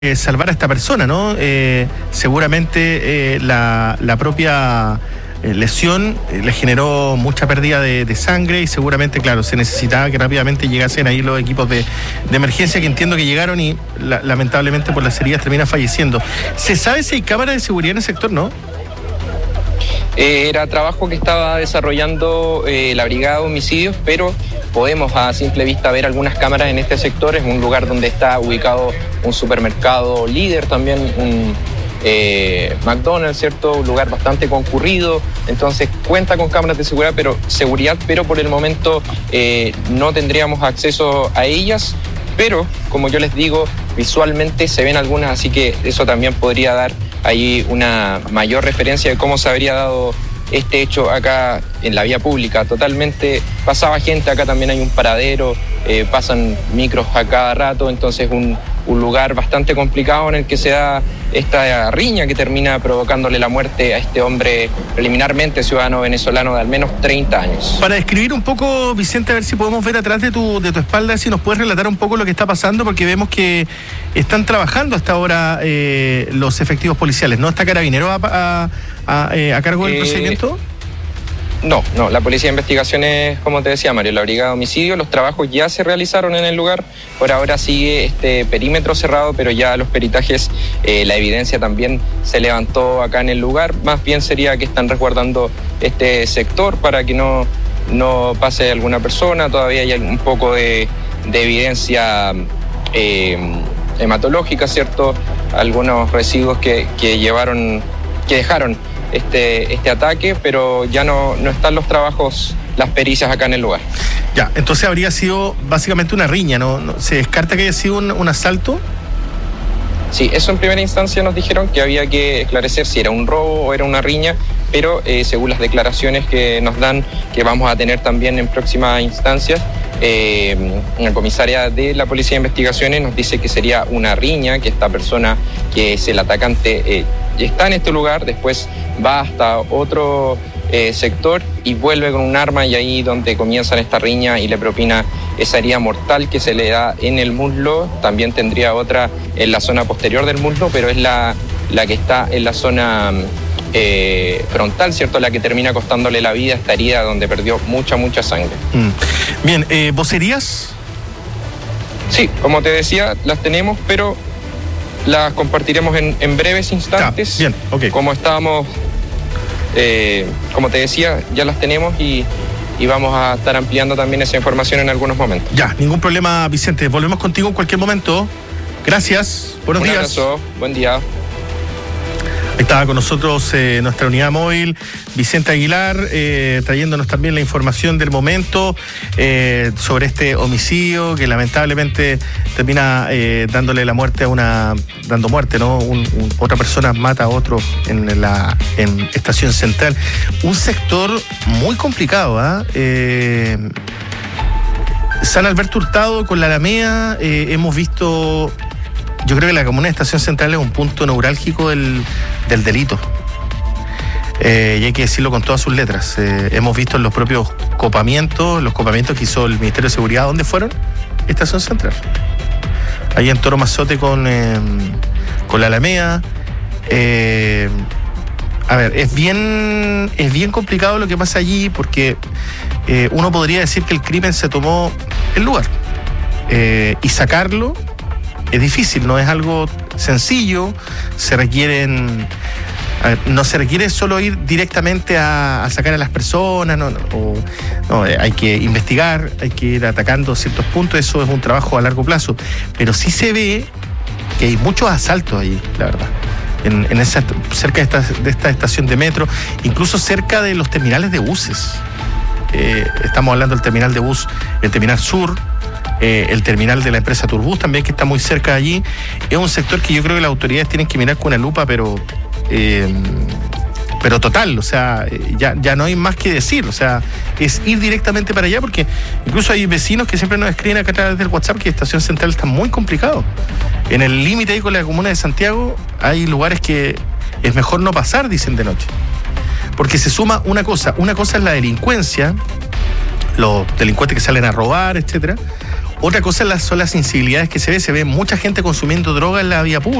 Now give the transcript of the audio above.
salvar a esta persona, ¿no? Seguramente la propia lesión le generó mucha pérdida de sangre y seguramente, claro, se necesitaba que rápidamente llegasen ahí los equipos de emergencia, que entiendo que llegaron y lamentablemente por las heridas termina falleciendo. ¿Se sabe si hay cámaras de seguridad en el sector, no? Era trabajo que estaba desarrollando la Brigada de Homicidios, pero podemos a simple vista ver algunas cámaras en este sector. Es un lugar donde está ubicado un supermercado líder, también un McDonald's, ¿cierto? Un lugar bastante concurrido, entonces cuenta con cámaras de seguridad, pero por el momento no tendríamos acceso a ellas, pero como yo les digo, visualmente se ven algunas, así que eso también podría dar ahí una mayor referencia de cómo se habría dado este hecho acá en la vía pública. Totalmente pasaba gente, acá también hay un paradero, pasan micros a cada rato, entonces un lugar bastante complicado en el que se da esta riña que termina provocándole la muerte a este hombre, preliminarmente ciudadano venezolano de al menos 30 años. Para describir un poco, Vicente, a ver si podemos ver atrás de tu espalda, si nos puedes relatar un poco lo que está pasando, porque vemos que están trabajando hasta ahora los efectivos policiales, ¿no? ¿Está Carabineros a cargo del procedimiento? No, la Policía de Investigaciones, como te decía Mario, la Brigada de Homicidio, los trabajos ya se realizaron en el lugar, por ahora sigue este perímetro cerrado, pero ya los peritajes, la evidencia también se levantó acá en el lugar, más bien sería que están resguardando este sector para que no pase alguna persona, todavía hay un poco de evidencia hematológica, ¿cierto? Algunos residuos que dejaron este ataque, pero ya no están los trabajos, las pericias acá en el lugar. Ya, entonces habría sido básicamente una riña, ¿no? ¿Se descarta que haya sido un asalto? Sí, eso en primera instancia nos dijeron que había que esclarecer si era un robo o era una riña, pero según las declaraciones que nos dan, que vamos a tener también en próximas instancias, la comisaria de la Policía de Investigaciones nos dice que sería una riña, que esta persona que es el atacante está en este lugar, después va hasta otro sector y vuelve con un arma, y ahí donde comienzan esta riña y le propina esa herida mortal que se le da en el muslo. También tendría otra en la zona posterior del muslo, pero es la que está en la zona frontal, ¿cierto? La que termina costándole la vida, esta herida donde perdió mucha sangre. Bien, ¿vocerías? Sí, como te decía, las tenemos, pero las compartiremos en breves instantes. Bien, ok. Como estábamos, como te decía, ya las tenemos y vamos a estar ampliando también esa información en algunos momentos. Ya, ningún problema, Vicente. Volvemos contigo en cualquier momento. Gracias. Buenos días. Un abrazo. Buen día. Estaba con nosotros nuestra unidad móvil, Vicente Aguilar, trayéndonos también la información del momento sobre este homicidio que lamentablemente termina dándole la muerte dando muerte, ¿no? Otra persona mata a otro en Estación Central. Un sector muy complicado, San Alberto Hurtado con la Alameda, hemos visto. Yo creo que la comuna de Estación Central es un punto neurálgico del delito. Y hay que decirlo con todas sus letras. Hemos visto en los propios copamientos que hizo el Ministerio de Seguridad. ¿Dónde fueron? Estación Central. Ahí en Toro Mazote con la Alameda. A ver, es bien complicado lo que pasa allí, porque uno podría decir que el crimen se tomó el lugar. Y sacarlo es difícil, no es algo sencillo, no se requiere solo ir directamente a sacar a las personas, hay que investigar, hay que ir atacando ciertos puntos, eso es un trabajo a largo plazo, pero sí se ve que hay muchos asaltos allí, la verdad, cerca de esta estación de metro, incluso cerca de los terminales de buses. Estamos hablando del terminal de bus, el terminal sur, el terminal de la empresa Turbus también, que está muy cerca de allí. Es un sector que yo creo que las autoridades tienen que mirar con una lupa, pero total, o sea, ya no hay más que decir, o sea, es ir directamente para allá, porque incluso hay vecinos que siempre nos escriben acá a través del WhatsApp que Estación Central está muy complicado. En el límite ahí con la comuna de Santiago hay lugares que es mejor no pasar, dicen, de noche, porque se suma una cosa es la delincuencia, los delincuentes que salen a robar, etcétera. Otra cosa son las sensibilidades que se ve mucha gente consumiendo droga en la vía pública.